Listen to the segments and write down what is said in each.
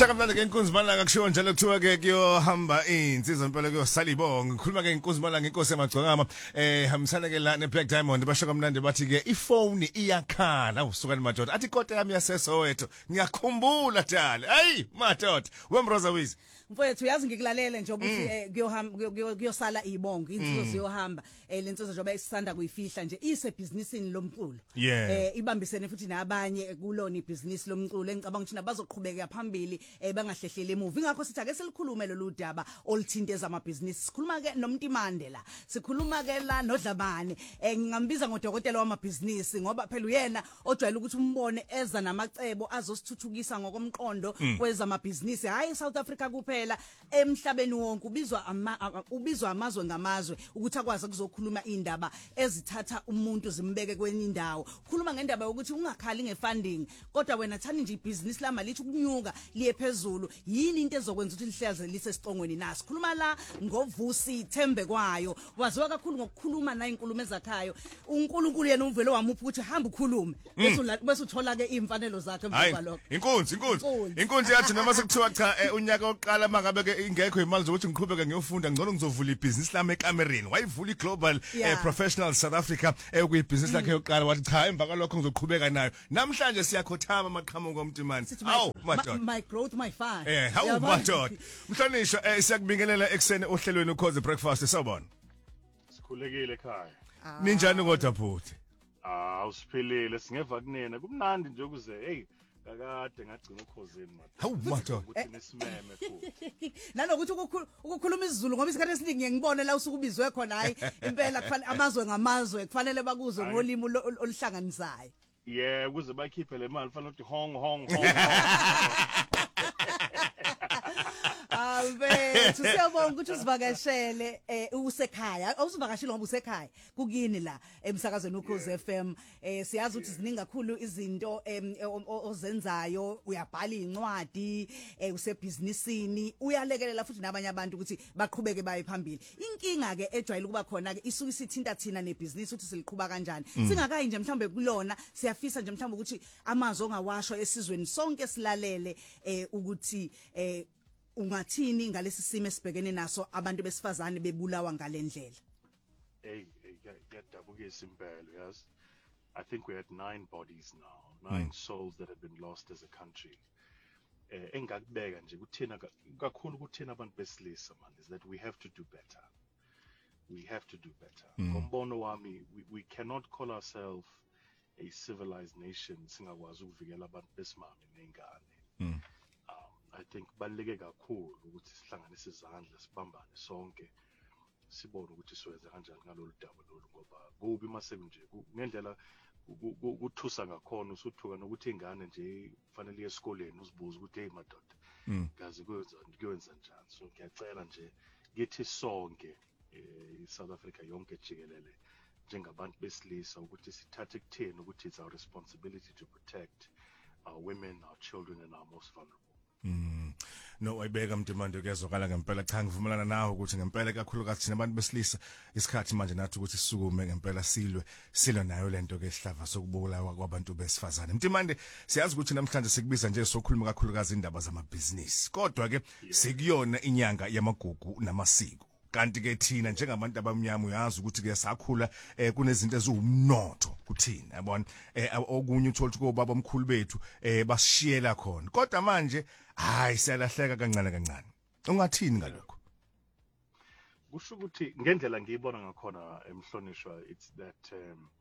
Shaka mnandi ke inkunzi malanga kushiwo njalo kuthiwa ke kuyohamba insizwa impela kuyosalibonga ngikhuluma ke inkunzi malanga inkosi emagcokama hambisana ke la ne Black Diamond bashaka mnandi bathi ke ifone iyakhala usukani madoda athi ikota yami yaseSoweto ngiyakhumbula dala hayi madoda wemroza wizi mfowethu uyazi ngikulalele nje ukuthi kuyosala ibongo insizwa ziyohamba lensizwa njengoba isisanda kuyifihla nje ise businessini lomculo ibambisene futhi nabanye kulona ibusiness lomculo engicabanga ukuthi nabazoqhubeka phambili bangahlehlele emuva ingakho sithi ake selikhulume lolu daba oluthinta ezamabusiness sikhuluma ke noMntimande la sikhuluma ke la noDlamane ngingambiza ngodokotela wamabusiness ngoba phela uyena ojwayele ukuthi umbone eza namacebo azosithuthukisa ngokomqondo kwezamabusiness hayi South Africa kuphela emhlabeni wonke ubizwa amazwe ngamazwe ukuthi akwazi ukuzokhuluma indaba ezithatha umuntu zimbeke kwenye indawo khuluma ngendaba ukuthi ungakhali ngefunding kodwa wena thani nje ibusiness lama lithi ukunyuka liye phezulu yini into ezokwenza ukuthi lihlaze lisesicongweni naso khuluma la ngovusi thembe kwayo waziwa kakhulu ngokukhuluma na inkulumo ezakhayo uNkulunkulu yena uvele wamupha ukuthi hamba ukhulume bese uthola ke imfanelo zakhe emva lokho inkunzi yathi noma sekuthiwa cha unyaka oqala mangabe ke ingekho imali zokuthi ngiqhubeke ngiyofunda ngcono ngizovula ibusiness lami eCameroon wayivula iGlobal Professional South Africa kuyibusiness lakhe yokuqala wathi cha emva kwalokho ngizoqhubeka nayo namhlanje siyakhothama amaqhamuko oMntimande hawu madoda my growth my fun hawu madoda mhlonishwa siyakubingelela ekseni ohlelweni ukhoze breakfast sawubona sikhulekile ekhaya ninjani kodwa bhuti usiphilile singeva kunene kumnandi nje ukuze hey kakade ngagcina ukhozeni manje hawu madoda ukuthi nisimeme futhi nanokuthi ukukhuluma isiZulu ngoba isikhathi esiningi ngiyengibone la usuku ubizwe khona hayi impela kufanele amazwe ngamazwe kufanele bakuzwe ngolimi oluhlanganisayo ukuze bakhiphe le mali kufanele ukuthi hong hong hong Mfethu siyabonga ukuthi usivakashele usekhaya awusivakashile ngoba usekhaya kukini la emsakazweni ukhoze FM siyazi ukuthi ziningi kakhulu izinto ozenzayo uyabhala incwadi usebusinessini uyalekelela futhi nabanye abantu ukuthi baqhubeke baye phambili inkinga ke ejwayele kuba khona ke isuke isithinta thina nebusiness ukuthi siliqhuba kanjani singakayi nje mhlambe kulona siyafisa nje mhlambe ukuthi amazwi ongawashwa esizweni sonke silalele ukuthi ungathini ngalesi simo esibhekene naso abantu besifazane bebulawa ngalendlela yadabukisa impela yes I think we had 9 bodies now 9 souls that have been lost as a country engakubeka nje kuthina kakhulu kuthina abantu besilisa man is that we have to do better ngombono wami we cannot call ourselves a civilized nation singakwazi ukuvikela abantu besimame nengane I think baleke kakhulu ukuthi sihlanganise izandla sibambane sonke sibone ukuthi siwenze kanjani ngalolu daba lolu ngoba kubi mase nje ngendlela ukuthusa ngakhona usuthuka nokuthi ingane nje kufanele iye esikoleni uzibuza ukuthi hey madoda ngazi kwenza njani so ngiyacela nje ngithi sonke South Africa yonke jikelele njengabantu besilisa ukuthi sithathe kutheni ukuthi it's our responsibility to protect our women our children and our most vulnerable no wayibeka Mntimande kuyazwakala ngempela cha ngivumelana nawe ukuthi ngempela kakhulukazi thina abantu besilisa isikhathi manje nathi ukuthi sisukume ngempela silwe nayo lento ke isihlava sokubulawa kwabantu besifazane Mntimande siyazi ukuthi namhlanje sikubiza nje sokhuluma kakhulukazi indaba zamabusiness kodwa ke sikuyona inyanga yamagugu namasiko kanti ke thina njengabantu abamnyama uyazi ukuthi ke sakhula kunezinto eziwumnotho kuthina yabona okunye uthola ukuthi kobaba omkhulu bethu basishiyela khona kodwa manje hayi siyalahleka kancane ungathini ngalokho kusho ukuthi ngendlela ngiyibona ngakhona emhlonishwa it's that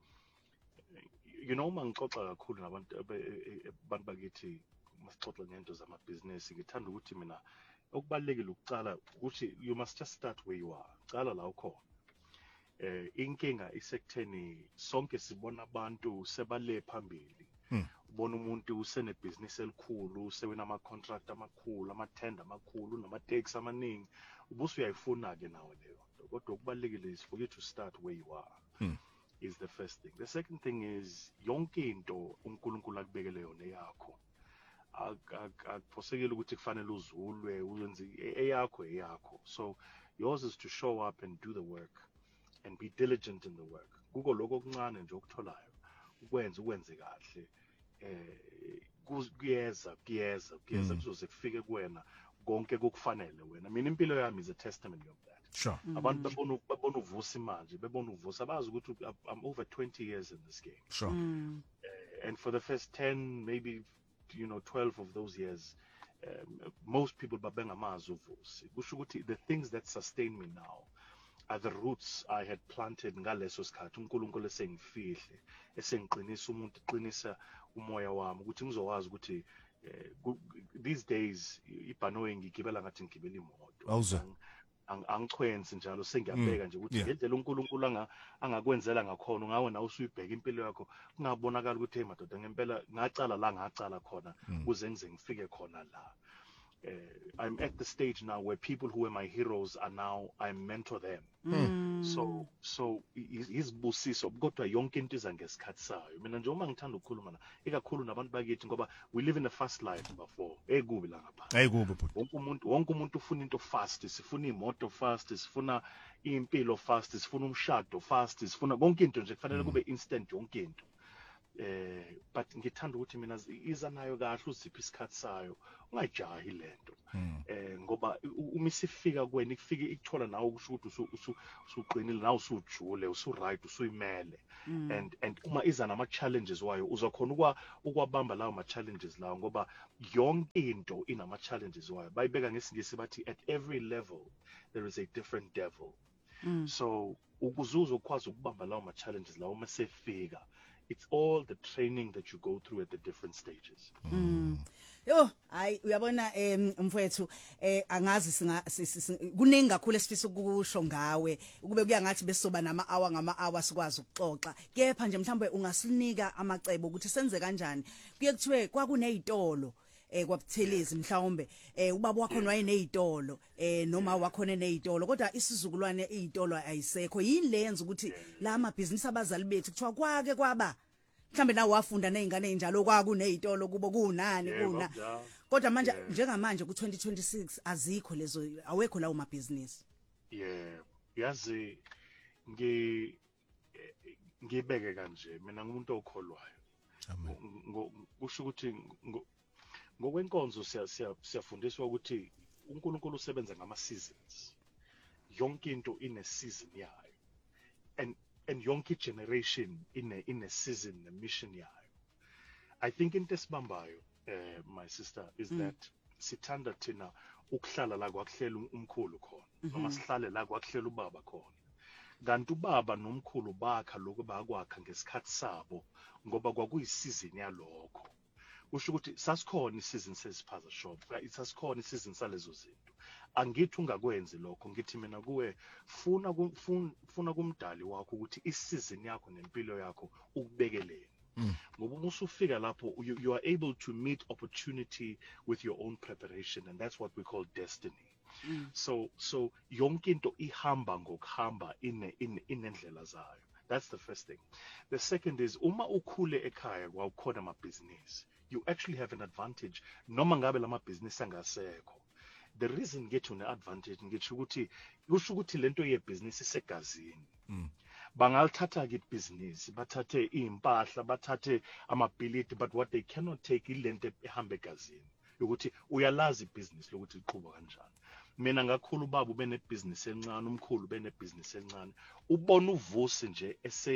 uma ngixoxa kakhulu nabantu bakithi masixoxa ngento zamabusiness ngithanda ukuthi mina okubalekile ukucala ukuthi you must just start where you are cala la ukhona inkinga isekutheni sonke sibona abantu sebale phambili ubona umuntu usene business elikhulu usewena ama contract amakhulu ama tender amakhulu nama tax amaningi ubuso uyayifuna ke nawe leyo kodwa okubalekile is for you to start where you are is the first thing the second thing is yonke into uNkulunkulu akubekele yona yakho akuposekile ukuthi kufanele uzulwe uyenze eyakho so yours is to show up and do the work and be diligent in the work kuko lokho okuncane nje okutholayo ukwenze kahle kuyeza kuzoze kufike kuwena konke kokufanele wena. Mina impilo yami is a testimony of that. Sure. Abantu babona uvusi manje, bebona uvusi abazi ukuthi I'm over 20 years in this game. Sure. And for the first 10, maybe 12 of those years, most people babengamazi uvusi. Kusho ukuthi the things that sustain me now are the roots I had planted ngaleso sikhathi uNkulunkulu esengifihle, esengiqinisa umuntu, eqinisa umoya wami ukuthi ngizowazi ukuthi these days ibhanoyi ngigibela ngathi ngigibela imoto. Angichwenzi njalo sengiyabheka nje ukuthi ngendlela uNkulunkulu angakwenzela ngakhona ngawe nawe usuyibheka impilo yakho kungabonakala ukuthi hey madoda ngempela ngacala la ngacala khona kuze ngize ngifike khona la. I'm at the stage now where people who were my heroes are now I mentor them. So isibusiso kodwa yonke into iza ngesikhathi sayo. Mina nje uma ngithanda ukukhuluma ikakhulu nabantu bakithi ngoba we live in a fast life before. Ekubi la ngapha. Ayikubi futhi. Wonke umuntu ufuna into fast, sifuna imoto fast, sifuna impilo fast, sifuna umshado fast, sifuna konke into nje kufanele kube instant yonke into. But ngithanda ukuthi mina iza nayo kahle uziphi isikhathi sayo ungajahi lento ngoba uma isifika kuwena ifike ikuthola nawe ukusho ukuthi usuqinile nawe usujule usuright usuyimele and uma iza nama challenges wayo uzokhona ukwabamba lawo ma challenges lawo ngoba yonke into inama challenges wayo bayibeka ngesingisi bathi at every level there is a different devil. So ukuzuza ukwazi ukubamba lawo ma challenges lawo uma sefika. It's all the training that you go through at the different stages. Yo, uyabona mfowethu angazi kuningi kakhulu esifisa ukusho ngawe ukube kuya ngathi besoba ngama hour sikwazi ukuxoxa kepha nje mhlawumbe ungasinika amacebo ukuthi senze kanjani kuye kuthiwe kwakunezitolo kwabuthelezi mhlawumbe ubaba wakho wayenezitolo noma wakhona nezitolo kodwa isizukulwane izitolo ayisekho yini lenza ukuthi la amabhizinisi abazali bethu kuthiwa kwake kwaba mhlambe nawe wafunda nezingane enjalo kwakunezitolo kubo kunani kuna kodwa manje njengamanje ku 2026 azikho lezo awekho lawo mabhizinisi. Yazi ngibeke kanje mina ngumuntu okholwayo. Kusho ukuthi ngokwenkonzo siyafundiswa ukuthi uNkulunkulu usebenza ngama seasons. Yonke into ine season yayo. And yonke generation in a season, a mission yayo. I think into esibambayo my sister is that sithanda thina ukuhlala la kwakuhlela umkhulu khona noma sihlale la kwakuhlela ubaba khona. Kanti ubaba nomkhulu bakha lokho bakwakha ngesikhathi sabo ngoba kwakuyisizini yalokho. Kusho ukuthi sasikhona isizini sesiphaza shop, sasikhona isizini salezo zinto. Angithi ungakwenzi lokho ngithi mina kuwe funa kumdali wakho ukuthi isizini yakho nempilo yakho ukubekelele. Ngoba usufika lapho you are able to meet opportunity with your own preparation and that's what we call destiny. So yonke into ihamba ngokuhamba inendlela zayo. That's the first thing. The second is uma ukhule ekhaya kwawukhona amabhizinisi you actually have an advantage noma ngabe lama business angasekho. The reason get you an advantage ngisho ukuthi lento ye business isegazini. Bangalithatha ke business bathathe impahla bathathe amabhilidi but what they cannot take ilento ehambe egazini ukuthi uyalazi business lokuthi iqhubeka kanjani. Mina ngakhulu baba ube nebusiness encane umkhulu ube nebusiness encane ubona uvusi nje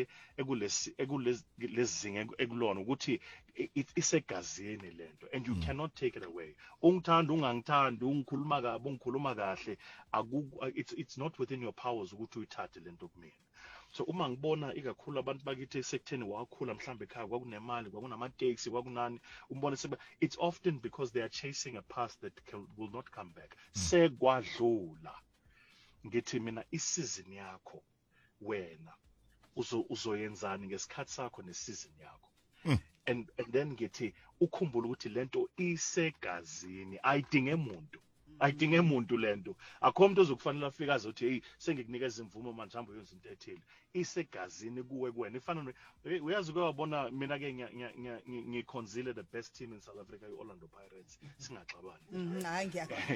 ekulesizinga ekulona ukuthi isegazini lento and you cannot take it away. Ungithanda ungangithandi ungikhuluma kabi ungikhuluma kahle it's not within your powers ukuthi uyithathe lento kumina. So uma ngibona ikakhulu abantu bakithi sekutheni wakhula mhlambe ekhaya kwakunemali kwakunama taxi kwakunani umbone it's often because they are chasing a past that will not come back. Sekwadlula ngithi mina isizin yakho wena uzoyenzani ngesikhathi sakho nesizin yakho. And then ngithi ukhumbula ukuthi lento isegazini ayidinge umuntu lento akho umuntu ozokufanele afike azothi hey sengikunikeza imvumo manje hamba uyenza into ethile isegazini kuwe kuwena ifana uyazi kwabona mina ke ngikhonzile the best team in South Africa iOrlando Pirates singaxabani hayi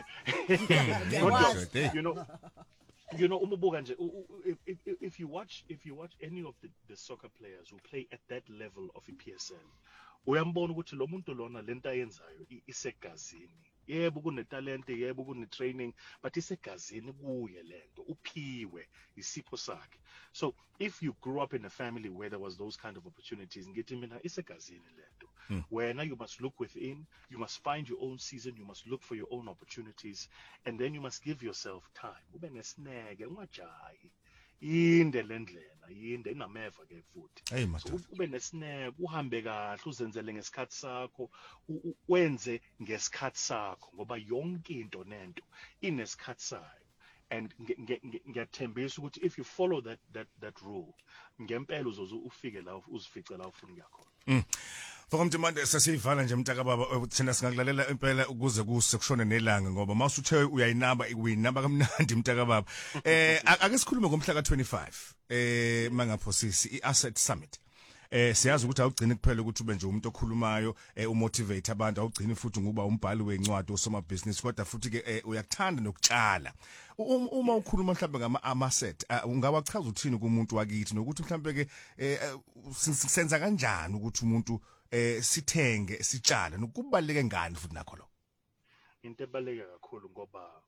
ngiyakwazi you know umubuka nje if you watch any of the soccer players who play at that level of EPSL uyambona ukuthi lo muntu lona lento ayenzayo isegazini. Yebo kunetalente, yebo kunetraining, but isegazini kuye lento, uphiwe isipho sakhe. So if you grew up in a family where there was those kind of opportunities, ngithi mina isegazini lento. Where you must look within, you must find your own season, you must look for your own opportunities, and then you must give yourself time. Ube nesineke, ungajahi. Inde lendlela, inde inameva ke futhi. So ube nesineke, uhambe kahle, uzenzele ngesikhathi sakho, wenze ngesikhathi sakho ngoba yonke into nento inesikhathi sayo. And ngiyathembisa ukuthi if you follow that rule, ngempela uzoze ufike la uzifice la ufuna ukuya khona. Manje sesiyivala nje mntaka baba thina singakulalela impela ukuze kusekushone nelanga ngoba mawusuthe uyayinaba uyinaba kamnandi mntaka baba. Ake sikhulume ngomhla ka25 mangaphosisi iAsset Summit. Siyazi ukuthi awugcini kuphela ukuthi ube nje umuntu okhulumayo umotivate abantu awugcini futhi nguba umbhali wencwadi osoma business kodwa futhi ke uyakuthanda nokutshala. Uma ukhuluma mhlawumbe ngama-asset ungawachaza uthini kumuntu wakithi nokuthi mhlawumbe ke senza kanjani ukuthi umuntu sithenge sitshale nokubaleke ngani futhi nakho lo. Into ebaleka kakhulu ngoba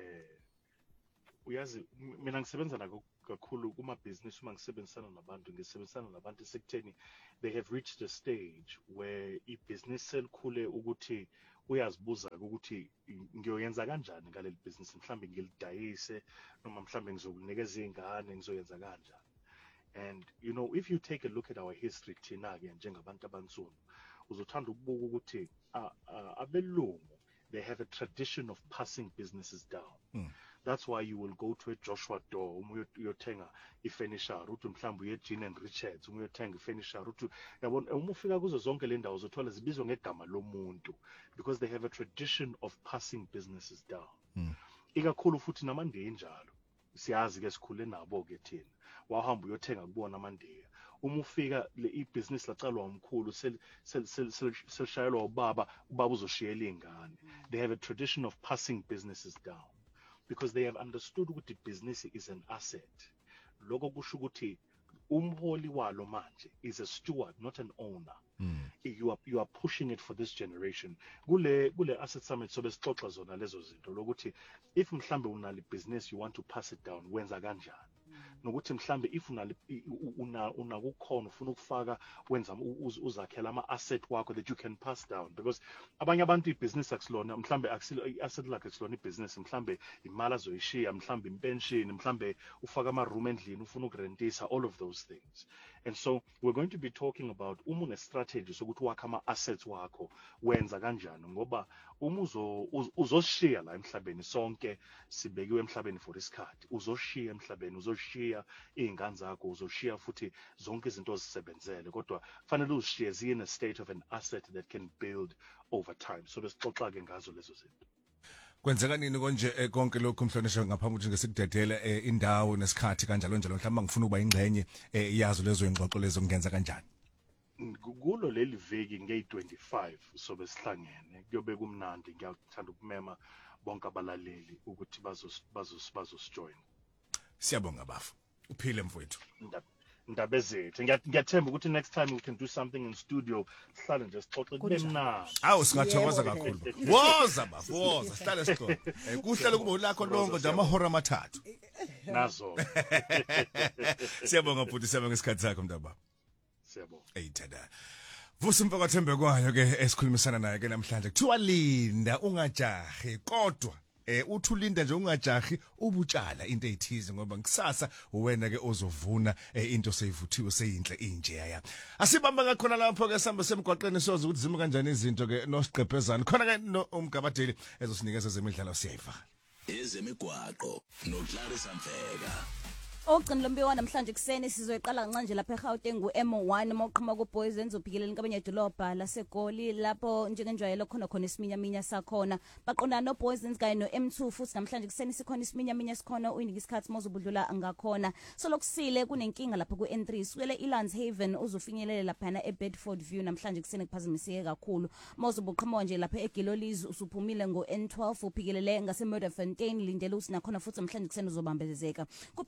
uyazi mina ngisebenza nako kakhulu kuma business uma ngisebenzisana nabantu sekutheni they have reached a stage where I business selikhule ukuthi uyazibuza ukuthi ngiyoyenza kanjani ngaleli business mhlambe ngilidayise noma mhlambe ngizokunikeza izingane ngizoyenza kanjani. And you know, if you take a look at our history thina ke njengabantu abansundu uzothanda ukubuka ukuthi abelungu they have a tradition of passing businesses down. That's why you will go to a Joshua Door uyothenga ifurniture uthi mhlawumbe uye Jean and Richards uyothenga ifurniture uthi yabona uma ufika kuzo zonke le ndawo uzothola zibizwa ngegama lomuntu because they have a tradition of passing businesses down. Ikakhulu futhi namandiya njalo siyazi ke sikhule nabo ke thina wahamba uyothenga kubona amandiya uma ufika le ibusiness lacalwa umkhulu selishayelwa ubaba uzoshiyela izingane. They have a tradition of passing businesses down because they have understood ukuthi business is an asset. Lokho kusho ukuthi umholi walo manje is a steward, not an owner. You are pushing it for this generation. Kule Asset Summit sobe sixoxa zona lezo zinto lokuthi if mhlambe unali business you want to pass it down wenza kanjani. Nokuthi mhlambe if unakukhona ufuna ukufaka wenza uzakhela ama asset wakho that you can pass down because abanye abantu ibusiness akusilona mhlambe asset lakhe akusilona ibusiness mhlambe imali azoyishiya mhlambe impension mhlambe ufaka ama room endlini ufuna ukurentisa all of those things. And so we're going to be talking about une strategy sokuthi wakha ama assets wakho wenza kanjani ngoba uzoshiya la emhlabeni sonke sibekiwe emhlabeni for isikhathi uzoshiya emhlabeni uzoshiya izingane zakho uzoshiya futhi zonke izinto ozisebenzele kodwa kufanele uzishiye ziye in a state of an asset that can build over time. So besixoxa ke ngazo lezo zinto. Kwenzeka nini konje konke lokho mhlonishwa ngaphambi ukuthi ngesikudedele indawo nesikhathi kanjalo mhlawumbe ngifuna ukuba ingxenye yazo lezo ingxoxo lezo ngenza kanjani? Kulo leli veki nge25 sobe sihlangene kuyobe kumnandi ngiyathanda ukumema bonke abalaleli ukuthi bazosjoin. Siyabonga bafu. Uphile mfowethu. Ndaba zethu ngiyathemba ukuthi next time we can do something in studio sihlale nje sixoxe kube mnandi. Awu singathokoza kakhulu. Woza bafu woza sihlale sixoxe. Kuhlale kube ulakho lonke nje amahora amathathu. Nazo. Siyabonga futhi siyabonga isikhathi sakho mntaba. Siyabonga. Tada. Vusi mfakathembe kwayo ke esikhulumisana naye ke namhlanje kuthiwa linda ungajahi kodwa uthi ulinda nje ungajahi ubutshala into ezithize ngoba ngisasa uwena ke ozovuna into seyivuthiwe seyinhle injeya. Asibamba ngakhona lapho ke samba semgwaqeni soze ukuthi zime kanjani izinto ke nosiqephezana khona ke umgabadeli ezosinikeza zemidlalo siyayivala. Ezemigwaqo noClarissa Mfeka. Ogcina lombiwa namhlanje kuseni sizoyiqala kancane lapha eGauteng uM1 mawuqhuma kuBoys enzophikelela inkabanye edolobha laseGoli lapho njengenjwayelo khona isiminyaminya sakhona baqondana noBoys kanye noM2 futhi namhlanje kuseni sikhona isiminyaminya sikhona uyinika isikhathi mozobudlula ngakhona so lokusile kunenkinga lapha kuN3 sukele eLands Haven uzofinyelela lapha eBedford View namhlanje kuseni kuphazimiseke kakhulu mozobuqhuma nje lapha eGiloliz usuphumile ngoN12 uphikelele ngaseMurderfontein lindele usinakhona futhi namhlanje kuseni uzobambezeka kuphinde futhi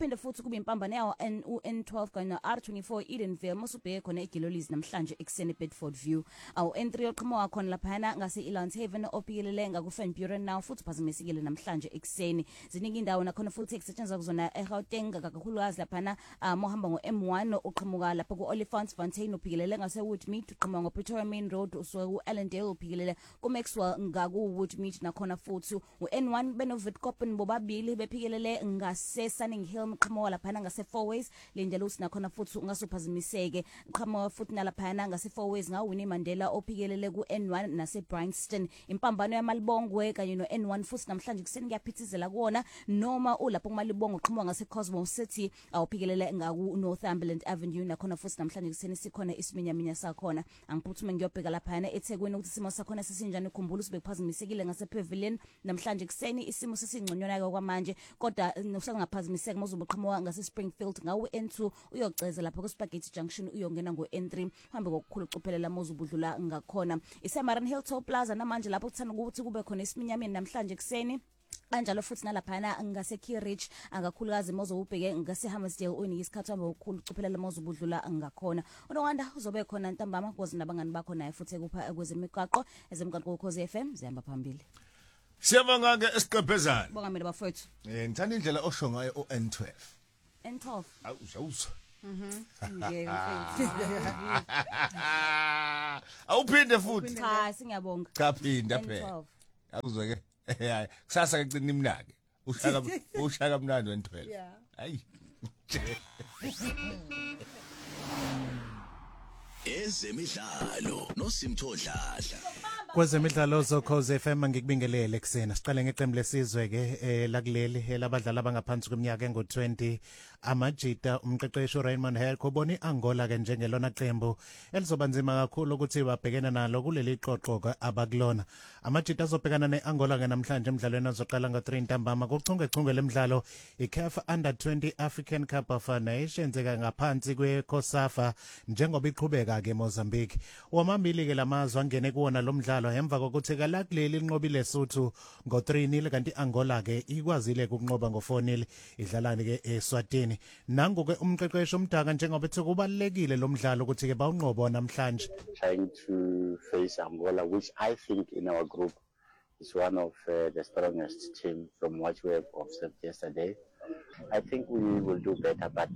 kube impambano yawo N12 kanye R24 Edenville musubheke khona eGilolies namhlanje ekseni Bedford View. Awu N3 oqhamuka khona laphana ngase Elandhaven ophikelele ngaku Buren now futhi phazamisekile namhlanje ekseni. Ziningi indawo nakhona futhi ekusetshenzwa kuzona eGauteng kakhulukazi laphana mohamba ngo-M1 uqhamuka lapha ku-Olifantsfontein uphikelele ngase Woodmead uqhamuka ngo-Pretoria Main Road usuka ku-Allendale uphikelele ku-Maxwell ngaku-Woodmead nakhona futhi u-N1 benoVitkoppen bobabili bephikelele ngase Sunning Hill uqhamuka laphana ngase Fourways lendlela usi nakhona futhi ungasuphazimiseke uqhamuka futhi nalaphana ngase Fourways ngaWinnie Mandela ophikelele ku-N1 nase Bryanston. Impambano yaMalibongwe kanye no-N1 futhi namhlanje kuseni kuyaphithizela kuona noma ulapho kuMalibongwe uqhamuka ngase Cosmo City awuphikelele ngaku Northumberland Avenue nakhona futhi namhlanje kuseni sikhona isiminyaminya sakhona. Angiphuthume ngiyobheka laphana eThekwini ukuthi isimo sakhona sisinjani ukhumbula usibekuphazimisekile ngase Pavilion namhlanje kuseni isimo sesingconywana kwamanje kodwa usangaphazamiseka mozuba uqhamuka ngase Springfield ngawu N2 uyogceza lapha ku Spaghetti Junction uyongena ngo N3 hambe ngokukhulu ucuphelela mozuba udlula ngakhona iSamaran Hilltop Plaza namanje lapho kuthanda ukuthi kube khona isiminyamini namhlanje kuseni kanjalo futhi nalaphana ngase Keyridge angakhulukazi mozo ubheke ngase Hammersdale uyinika isikhathi hambe ukukhulu ucuphelela mozo ubudlula ngakhona unowanda uzobe khona ntambama kwazi nabangani bakho naye futhi ekupha kwezemigaqo ezemigaqo Ukhozi FM zihamba phambili. Siyabonga ke esiqephezana. Bonga mina bafowethu. Ngithanda indlela osho ngayo uN12. N12. Awuzawuza. Ngeke. Awuphinde futhi. Cha singiyabonga. Cha phinda phela. Awuzwe ke. Hayi kusasa ke gcina imnake. Ushaka mnandi we12. Yeah. Hayi. Ezemidlalo noSimtho Dladla. Kwezemidlalo zoKhozi FM ngikubingelele kusena siqale ngeqembu lesizwe ke lakuleli elabadlali abangaphansi kweminyaka engu20 amajita umqeqeshi Raymond Herc uboni Angola ke njengelona qembu elizoba nzima kakhulu ukuthi babhekene nalo kuleli qoqo abakulona. Amajita azobhekana neAngola ke namhlanje emidlalweni ozoqala ngo3 ntambama kuchungechunge lemidlalo iCAF Under20 African Cup of Nations ngaphansi kweCOSAFA njengoba iqhubeka ke Mozambique. Wamambili ke lamazwe angene kuona lo mdlalo emva kokuthi kalakuleli inqobile Lesotho ngo3-0 kanti Angola ke ikwazile ukunqoba ngo4-0 idlalani ke eSwatini. Nangu ke umqeqeshi umdaka njengoba ethi kubalekile lo mdlalo ukuthi ke bawunqobo namhlanje. Trying to face Angola, which I think in our group is one of the strongest team from what we have observed yesterday. I think we will do better, but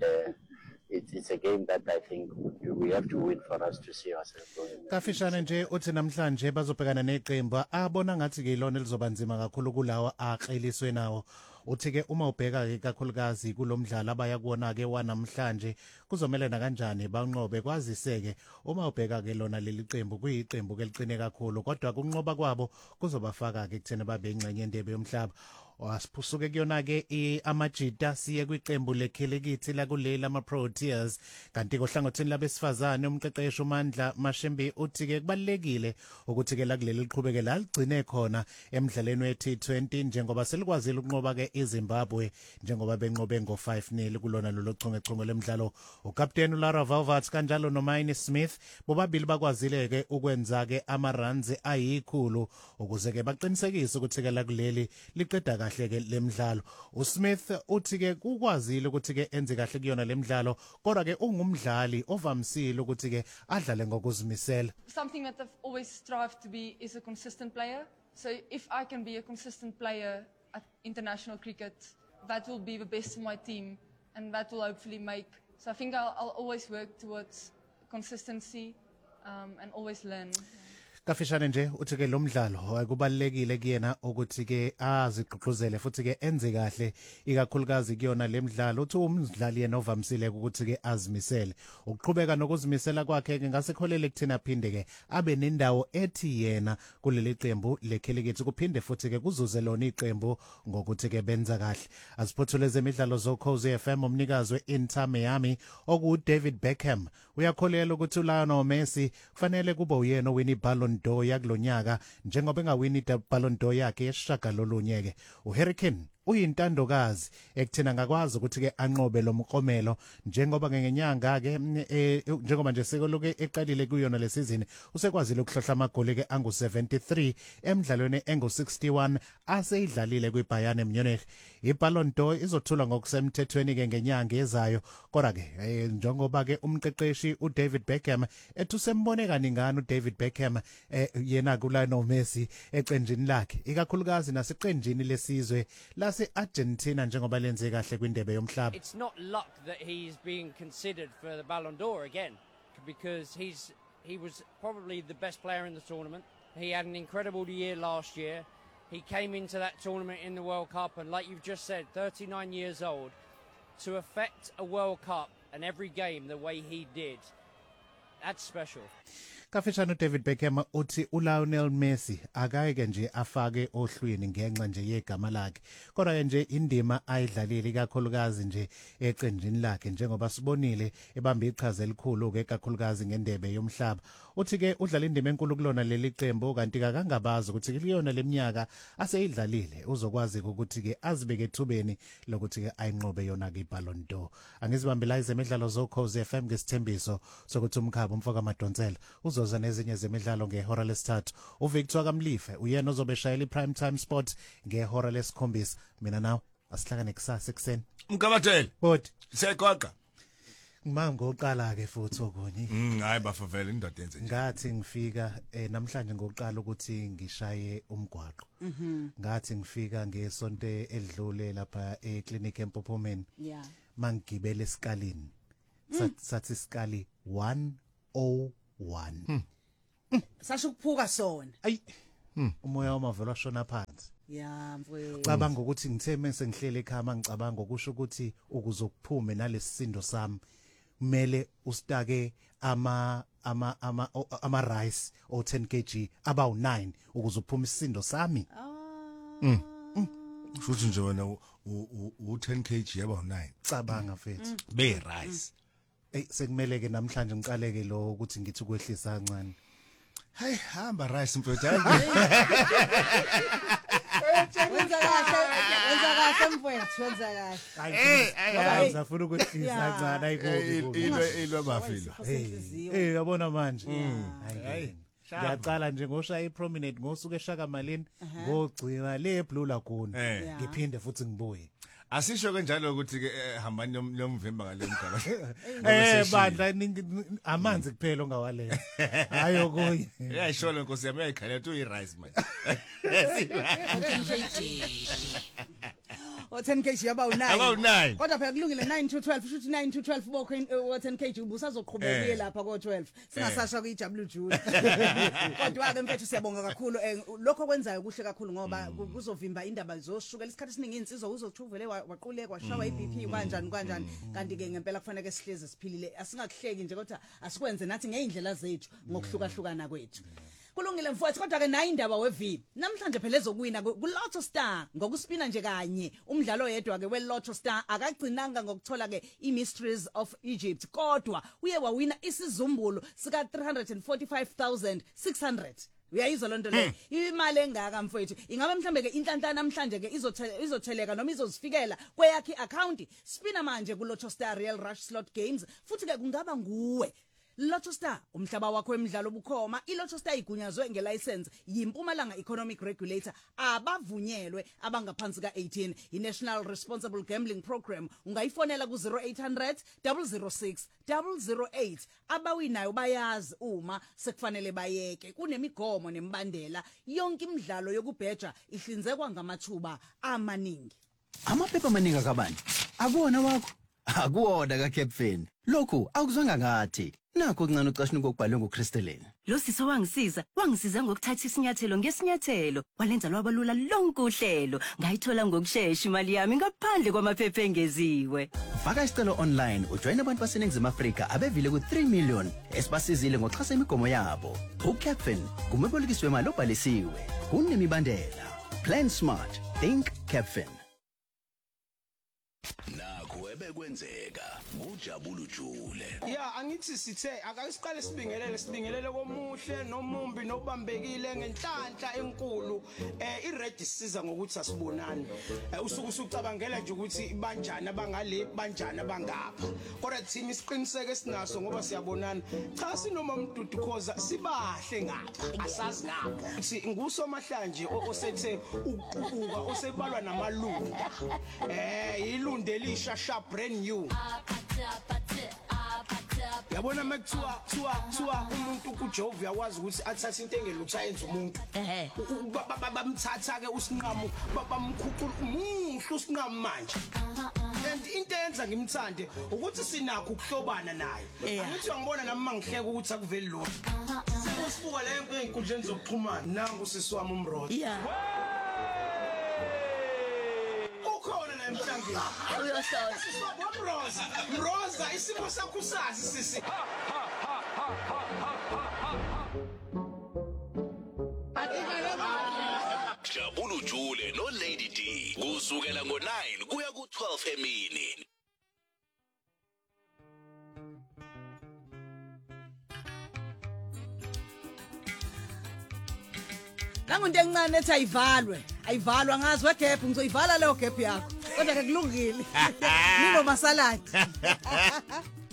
it's a game that I think we have to win for us to see ourselves going. Kafishane nje uthi namhlanje bazobhekana neqembu abona ngathi ke ilona lizoba nzima kakhulu kulawa axeliswe nawo. Uthi ke uma ubheka ke kakhulukazi kulomdlalo abaya kuona ke wanamhlanje kuzomelena kanjani banqobe kwaziseke uma ubheka ke lona leli qembu kuyiqembu ke licine kakhulu kodwa kunqoba kwabo kuzobafaka ke kuthena babe ingcenye endebe yomhlaba. Wasiphusuke kuyona ke amajita siye kwiqembu lekhelekithi la kuleli amaProteas kanti kohlangothini labesifazane umqeqeshi uMandla Mashembe uthi ke kubalekile ukuthi ke la kuleli liqhubeke la ligcine khona emidlalweni we-T20 njengoba selikwazile ukunqoba ke iZimbabwe njengoba benqobe ngo5-0 kulona lolo chungechunge lemidlalo. Ukapteni uLara Velvet kanjalo noMaine Smith bobabili bakwazile ke ukwenza ke ama-runs ayikhulu ukuze ke baqinisekise ukuthi ke la kuleli liqeda kahle ke lemidlalo. uSmith uthi ke kukwazile ukuthi ke enze kahle kuyona lemidlalo kodwa ke ungumdlali ovamsile ukuthi ke adlale ngokuzimisela. Something that I've always strived to be is a consistent player. So if I can be a consistent player at international cricket, that will be the best for my team and that will hopefully make. So I think I'll always work towards consistency and always learn. Kafishane nje uthi ke lo mdlalo kubalekile kuyena ukuthi ke azigqugquzele futhi ke enze kahle ikakhulukazi kuyona lemidlalo uthi umdlali yena ovamsile ukuthi ke azimisele ukuqhubeka nokuzimisela kwakhe ke ngasekholele kuthina phinde ke abe nendawo ethi yena kuleli qembu lekhelekithi kuphinde futhi ke kuzuze lona iqembu ngokuthi ke benza kahle. Asiphothule zemidlalo zoKhozi FM umnikazi weInter Miami oku David Beckham uyakholela ukuthi uLionel Messi kufanele kube uyena owini Ballon d'Or yakulonyaka njengoba engawini iBallon d'Or yakhe yesishagalolunye ke uHurricane uyintandokazi ekuthena ngakwazi ukuthi ke anqobe lo mklomelo njengoba ngenyanga ke njengoba nje sekoloke eqalile kuyona lesizini usekwazile ukuhlohla amagoli ke angu 73 emidlalweni engu 61 aseyidlalile kwiBayern Munich. iBallon d'Or izothula ngokusemthethweni ke ngenyanga ezayo kodwa ke njengoba ke umqeqeshi uDavid Beckham ethi usembone kaningana uDavid Beckham yena kuLionel Messi eqenjini lakhe ikakhulukazi naseqenjini lesizwe lase Argentina njengoba lenze kahle kwindebe yomhlaba. It's not luck that he's being considered for the Ballon d'Or again because he was probably the best player in the tournament. He had an incredible year last year. He came into that tournament in the World Cup and like you've just said 39 years old to affect a World Cup and every game the way he did. That's special. Kafishano uDavid Beckham uthi uLionel Messi akayeke nje afake ohlwini ngenxa nje yegama lakhe kodwa nje indima ayidlalile kakhulukazi nje eqenjini lakhe njengoba sibonile ebambe iqhaza elikhulu ke kakhulukazi ngendebe yomhlaba. Uthi ke udlala indima enkulu kulona leli qembu kanti kangabazi ukuthi kuliyona leminyaka aseyidlalile uzokwazi ukuthi ke azibeke ethubeni lokuthi ke ayinqobe yona ke iBallon d'Or. Angizibambela izemidlalo zoKhosi FM ngesithembiso sokuthi umkhaba umfoka Madonsela uzoza nezinye zemidlalo ngehora lesithathu. uVictor Kamlife uyena ozobeshayela iPrime Time Sport ngehora lesikhombisa. Mina nawe asihlakane kusasa ekseni. Mkabathele. Bodi Seqoqa. Ngimanga oqala ke futhi okunye. Hayi bafavela indoda yenze nje. Ngathi ngifika namhlanje ngoqala ukuthi ngishaye umgwaqo. Ngathi ngifika ngesonto edlule lapha eclinic eMpophomeni. Yeah. Mangigibele esikalini. Sathi isikali 101. Sasho ukuphuka sona. Ayi. Umoya wamavelo washona phansi. Yeah, mfowethu. Cabanga ukuthi ngithe mase ngihlele ekhaya ngicabanga ukusho ukuthi ukuzokuphume nalesisindo sami kumele usitake ama rice o 10 kg about 9 ukuzophuma isisindo sami. Futhi nje wena u 10 kg yaba 9. Cabanga mfethu. Be rice. Sekumele ke namhlanje ngiqaleke lo ukuthi ngithi ukwehlisa kancane. Hey hamba rice mfethu. Wenza kahle mfowethu, wenza kahle. Hayi ngizafuna ukwehlisa kancane ayikho. Ilwe bafilo. Yabona manje. Hayi. Ngiyaqala nje ngoshaya ipromenade ngosuke eShaka Malini ngogcina le Blue Lagoon ngiphinde futhi ngibuye. Asisho kanjalo ukuthi ke hambani lomvimba ngale mgaba. Bandla amanzi kuphela ongawalela. Hayo kuye. Yayisholo Nkosi yami uyayikhala uthi uyirice manje. O 10 kg yaba u9. About 9. Kodwa phela kulungile 9 to 12 futhi 9 to 12 bokho 10 kg ubusazoqhubeka lapha ko 12. Singasasha kuiW June. Kodwa ke mfethu siyabonga kakhulu lokho kwenzayo kuhle kakhulu ngoba kuzovimba indaba zoshukela isikhathi esiningi insizwa uzothuvele waquleka washawa iBP kanjani kanti ke ngempela kufanele sihleze siphilile asingakuhleki nje kodwa asikwenze nathi ngeindlela zethu ngokuhlukahlukana kwethu. Kulungile mfowethu kodwa ke nayi indaba weVP namhlanje phela ezokuwina kuLotto Star ngokuspina nje kanye umdlalo yedwa ke weLotto Star akagcinanga ngokuthola ke iMysteries of Egypt kodwa uye wawina isizumbulo sika 345,600. Uyayizwa lonto le imali engaka mfowethu ingabe mhlambe ke inhlanhla namhlanje ke izotheleka noma izozifikela kweyakhi account spina manje kuLotto Star Real Rush Slot Games futhi ke kungaba nguwe Lotto Star umhlaba wakho wemidlalo bukhoma iLotto Star igunyazwe ngelicense yiMpumalanga Economic Regulator abavunyelwe abangaphansi ka18 iNational Responsible Gambling Program ungayifonela ku 0800 006 008 abawinayo bayazi uma sekufanele bayeke kunemigomo nemibandela yonke imidlalo yokubheja ihlinzekwa ngamathuba amaningi amaphepha amaningi akabani akuwona wakho akuwona kaCapfin lokhu akuzwanga ngathi nakho kuncane ucashini kokubhalwe nguChristelene lo sisi wangisiza ngokuthatha isinyathelo ngesinyathelo walenza lwabalula lonke uhlelo ngayithola ngokusheshsha imali yami ngaphandle kwamaphepha engeziwe faka isicelo online ujoin abantu baseNingizimu Afrika abevile ku3 million esibasizile ngokuxhasa imigomo yabo uCapfin kumebolekiswe imali obhalisiwe kunemibandela plan smart think Capfin nakwe bekwenzeka ngujabulu Jule. Yeah, angithi sithe akasiqale sibingelele komuhle nomumbi nobambekile ngenhlanhla enkulu. iRed isiza ngokuthi asibonani. Usuku usucabangela nje ukuthi banjani abangale banjani abangapha. Kodwa team isiqiniseke esinaso ngoba siyabonana. Cha sinoma Mdudu khoza sibahle ngapha. Asazi ngapha. Sithi ngusomahlanje osethe uqubuka osebalwa namalunga. Ilunde elisha sharp brand new. Yabona makuthiwa umuntu kuJehova yakwazi ukuthi athathe into engelutho ayenze umuntu. Bamthatha ke usinqamu bamkhucula umuhle usinqamu manje. And into eyenza ngimthande ukuthi sinakho ukuhlobana naye. Angithi ngibona nami mangihleka ukuthi akuveli lo. Sikusibuka la enkundleni zokuxhumana nangu sisiwami uMroza. Ukhona la emhlangeni. Uyosola. Sisiwami Mroza isimo sakho sazi sisi. Jabulu Jule no Lady D kusukela ngo9 kuya ku12 emini. Nangunto encane ethi ayivalwa ngazi wegap ngizoyivala leyo gap yakho kodwa ke kulungile nino masaladi